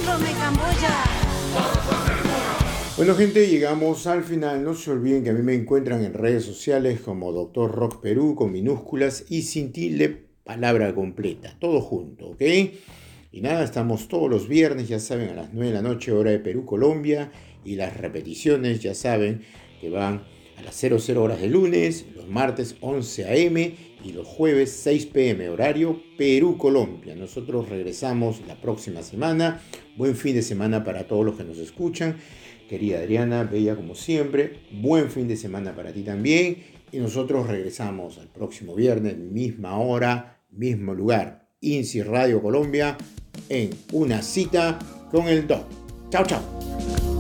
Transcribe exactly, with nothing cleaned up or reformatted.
síndrome Camboya. Bueno, gente, llegamos al final. No se olviden que a mí me encuentran en redes sociales como Doctor Rock Perú con minúsculas y sin tilde, palabra completa, todo junto, ¿ok? Y nada, estamos todos los viernes, ya saben, a las nueve de la noche, hora de Perú, Colombia, y las repeticiones, ya saben, que van a las cero cero horas de lunes, los martes once a eme y los jueves seis pe eme, horario Perú, Colombia. Nosotros regresamos la próxima semana. Buen fin de semana para todos los que nos escuchan. Querida Adriana, bella como siempre, buen fin de semana para ti también. Y nosotros regresamos al próximo viernes, misma hora, mismo lugar. INSI Radio Colombia, en Una Cita con el Doc. Chao, chao.